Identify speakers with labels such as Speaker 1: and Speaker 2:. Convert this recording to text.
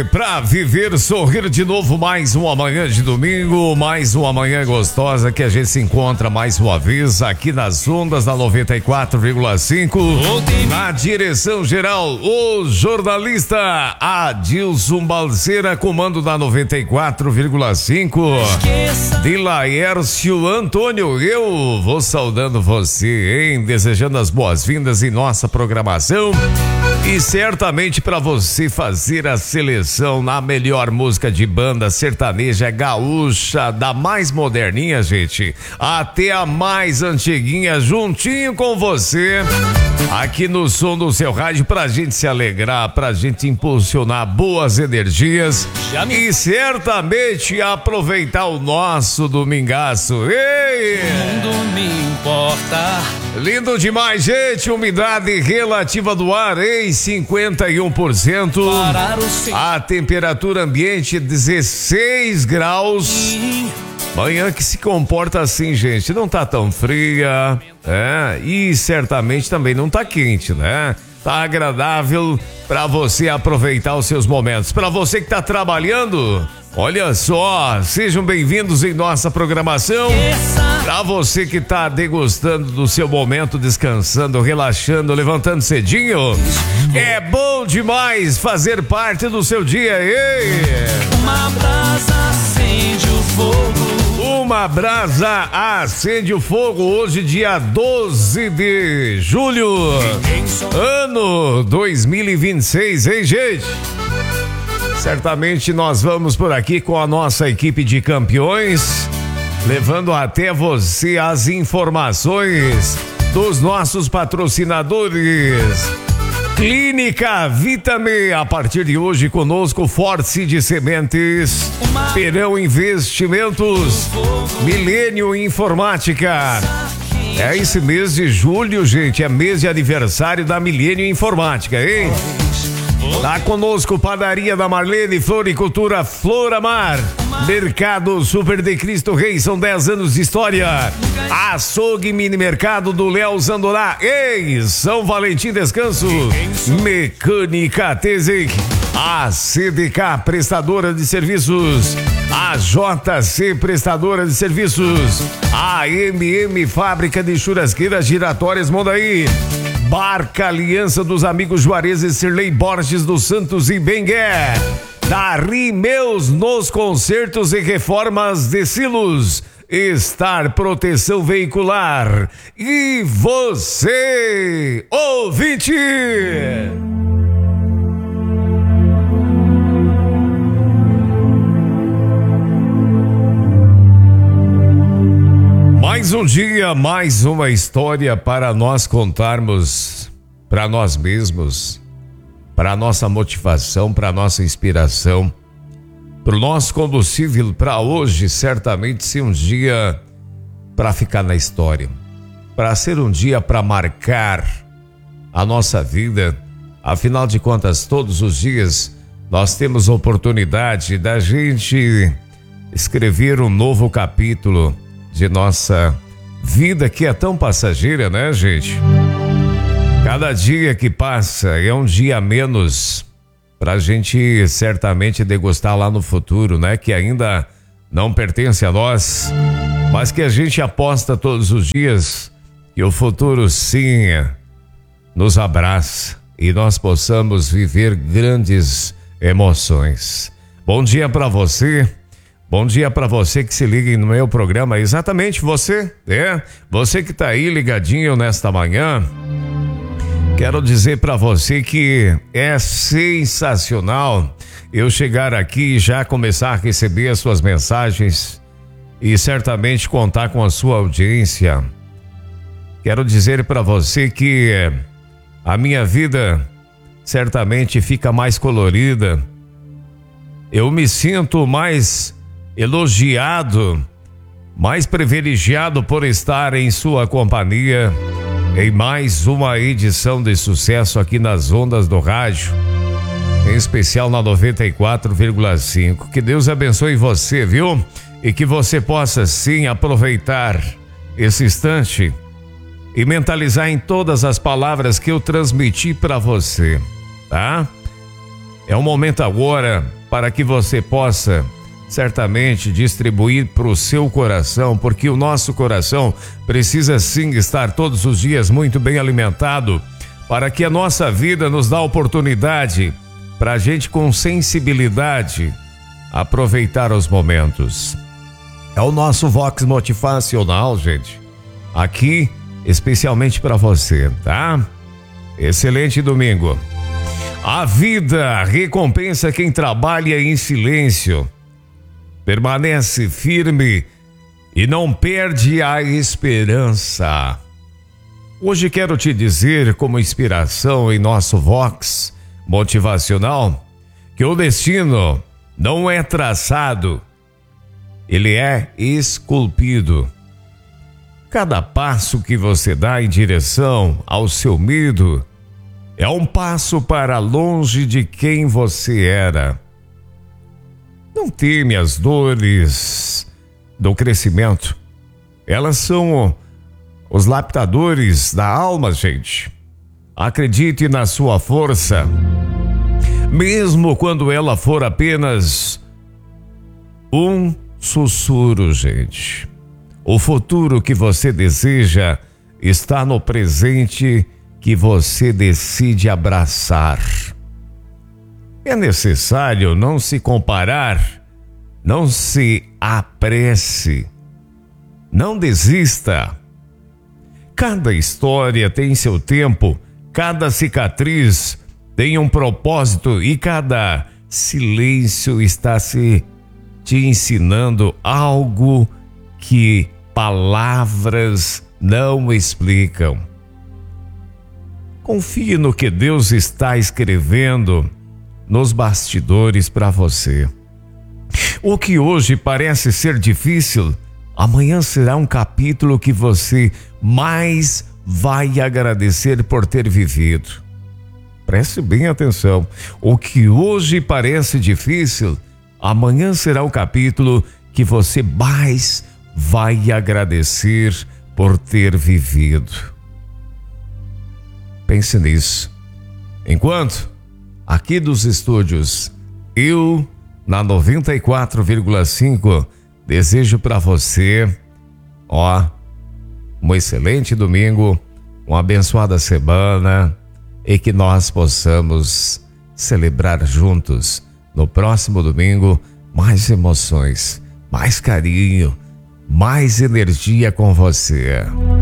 Speaker 1: pra viver, sorrir de novo, mais uma manhã de domingo, mais uma manhã gostosa que a gente se encontra mais uma vez aqui nas ondas da 94,5. Na direção geral, o jornalista Adilson Balseira, comando da 94,5. De Laércio Antônio, eu vou saudando você, hein? Desejando as boas-vindas em nossa programação. E certamente para você fazer a seleção na melhor música de banda sertaneja gaúcha, da mais moderninha, gente, até a mais antiguinha, juntinho com você, aqui no som do seu rádio, pra gente se alegrar, pra gente impulsionar boas energias e certamente aproveitar o nosso domingaço. Ei!
Speaker 2: O mundo me importa.
Speaker 1: Lindo demais, gente. Umidade relativa do ar em 51%. A temperatura ambiente 16 graus. Manhã que se comporta assim, gente. Não tá tão fria, e certamente também não tá quente, né? Tá agradável para você aproveitar os seus momentos. Para você que tá trabalhando, olha só, sejam bem-vindos em nossa programação. Para você que tá degustando do seu momento, descansando, relaxando, levantando cedinho, é bom demais fazer parte do seu dia. Ei!
Speaker 2: Uma brasa acende o fogo.
Speaker 1: Uma brasa acende o fogo. Hoje, dia 12 de julho, ano 2026, hein, gente? Certamente nós vamos por aqui com a nossa equipe de campeões, levando até você as informações dos nossos patrocinadores. Clínica Vitame, a partir de hoje conosco, Forte de Sementes, Perão Investimentos, Milênio Informática. É esse mês de julho, gente, é mês de aniversário da Milênio Informática, hein? Tá conosco Padaria da Marlene, Floricultura Floramar, Mercado Super de Cristo Rei, são 10 anos de história. Açougue Mini Mercado do Léo Zandorá, ei, São Valentim Descanso, Mecânica Tezek, a CDK Prestadora de Serviços, a JC Prestadora de Serviços, a MM Fábrica de Churrasqueiras Giratórias Mondaí, Barca Aliança dos Amigos Juarez e Sirlei Borges dos Santos e Bengué, da Rimeus nos consertos e reformas de silos, Estar Proteção Veicular e você, ouvinte! Mais um dia, mais uma história para nós contarmos para nós mesmos, para nossa motivação, para nossa inspiração, para o nosso combustível para hoje, certamente ser um dia para ficar na história, para ser um dia para marcar a nossa vida. Afinal de contas, todos os dias nós temos oportunidade da gente escrever um novo capítulo de nossa vida, que é tão passageira, né, gente? Cada dia que passa é um dia a menos pra gente certamente degustar lá no futuro, né? Que ainda não pertence a nós, mas que a gente aposta todos os dias que o futuro sim nos abraça e nós possamos viver grandes emoções. Bom dia pra você. Bom dia para você que se liga no meu programa, exatamente você que tá aí ligadinho nesta manhã. Quero dizer para você que é sensacional eu chegar aqui e já começar a receber as suas mensagens e certamente contar com a sua audiência. Quero dizer para você que a minha vida certamente fica mais colorida. Eu me sinto mais elogiado, mais privilegiado por estar em sua companhia em mais uma edição de sucesso aqui nas ondas do rádio, em especial na 94,5. Que Deus abençoe você, viu? E que você possa sim aproveitar esse instante e mentalizar em todas as palavras que eu transmiti para você, tá? É um momento agora para que você possa certamente distribuir para o seu coração, porque o nosso coração precisa sim estar todos os dias muito bem alimentado, para que a nossa vida nos dê a oportunidade para a gente com sensibilidade aproveitar os momentos. É o nosso Vox Motivacional, gente, aqui especialmente para você, tá? Excelente domingo. A vida recompensa quem trabalha em silêncio, permanece firme e não perde a esperança. Hoje quero te dizer, como inspiração em nosso Vox Motivacional, que o destino não é traçado, ele é esculpido. Cada passo que você dá em direção ao seu medo é um passo para longe de quem você era. Não teme as dores do crescimento. Elas são os lapidadores da alma, gente. Acredite na sua força, mesmo quando ela for apenas um sussurro, gente. O futuro que você deseja está no presente que você decide abraçar. É necessário não se comparar, não se apresse, não desista. Cada história tem seu tempo, cada cicatriz tem um propósito e cada silêncio está te ensinando algo que palavras não explicam. Confie no que Deus está escrevendo nos bastidores para você. O que hoje parece ser difícil, amanhã será um capítulo que você mais vai agradecer por ter vivido. Preste bem atenção. O que hoje parece difícil, amanhã será um capítulo que você mais vai agradecer por ter vivido. Pense nisso. Enquanto aqui dos estúdios, eu na 94,5 desejo para você, um excelente domingo, uma abençoada semana e que nós possamos celebrar juntos no próximo domingo mais emoções, mais carinho, mais energia com você.